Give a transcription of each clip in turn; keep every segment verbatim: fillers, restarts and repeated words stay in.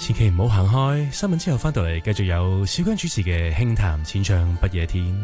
千祈唔好行開，新聞之後翻到嚟繼續有小姜主持嘅輕談淺唱不夜天。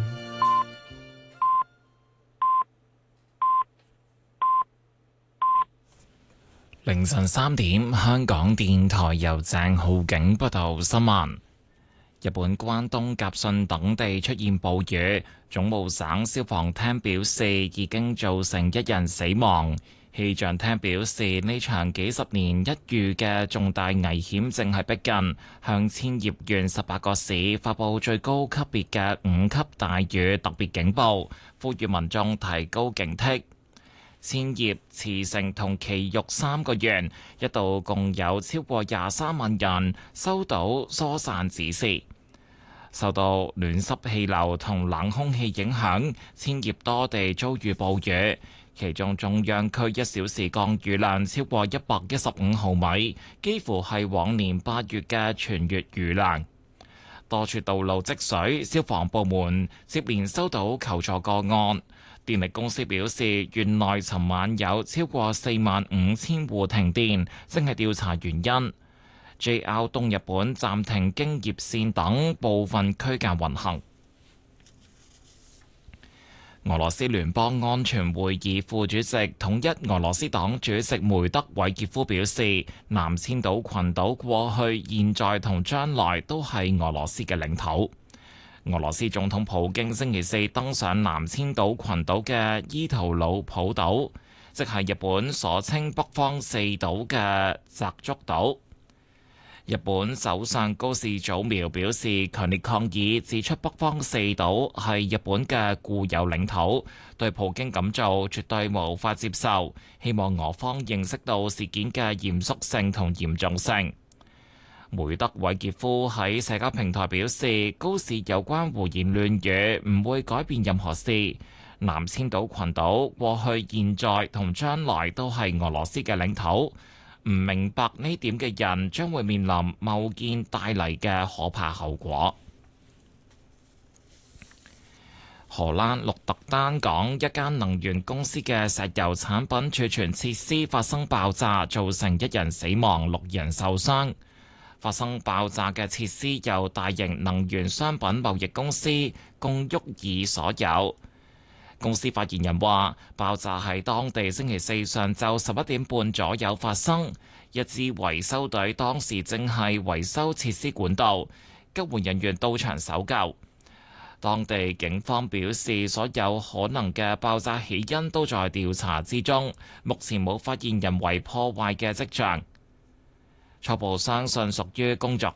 凌晨三點，香港電台由鄭浩景報道新聞。日本關東甲信等地出現暴雨，總務省消防廳表示已經造成一人死亡。氣象廳表示呢場幾十年一遇嘅重大危險正係逼近，向千葉縣十八個市發佈最高級別嘅五級大雨特別警報，呼籲民眾提高警惕。千葉、茨城同埼玉三個縣一度共有超過廿三萬人收到疏散指示。受到暖濕氣流同冷空氣影響，千葉多地遭遇暴雨，其中中央區一小時降雨量超過一百一十五毫米，幾乎係往年八月嘅全月雨量。多處道路積水，消防部門接連收到求助個案。電力公司表示，縣內尋晚有超過四萬五千戶停電，正係調查原因。J R 東日本暫停京葉線等部分區間運行。俄羅斯聯邦安全會議副主席、統一俄羅斯黨主席梅德韋傑夫表示，南千島群島過去、現在同將來都係俄羅斯嘅領土。俄羅斯總統普京星期四登上南千島群島嘅伊圖魯普島，即係日本所稱北方四島嘅澤竹島。日本首相高市早苗表示強烈抗議，指出北方四島係日本嘅固有領土，對普京咁做絕對無法接受，希望俄方認識到事件嘅嚴肅性同嚴重性。梅德韋傑夫喺社交平台表示，高市有關胡言亂語唔會改變任何事。南千島群島過去、現在同將來都係俄羅斯嘅領土，唔明白呢點嘅人將會面臨貿建帶嚟嘅可怕後果。荷蘭鹿特丹港一間能源公司嘅石油產品儲存設施發生爆炸，造成一人死亡、六人受傷。發生爆炸嘅設施由大型能源商品貿易公司共沃爾所有。公司發言人話，爆炸喺當地星期四上晝十一點半左右發生，一支維修隊當時正係維修設施管道，救援人員到場搜救。當地警方表示，所有可能嘅爆炸起因都在調查之中，目前冇發現人為破壞嘅跡象。初步相信屬於工作